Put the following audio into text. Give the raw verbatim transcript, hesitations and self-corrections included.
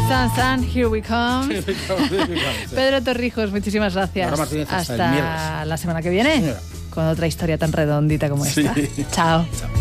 Distance and Here We Come. Here we come, here we come, sí. Pedro Torrijos, muchísimas gracias. Laura Martínez, hasta hasta el miércoles. la semana que viene, Señora. con otra historia tan redondita como Sí. esta. Chao. Chao.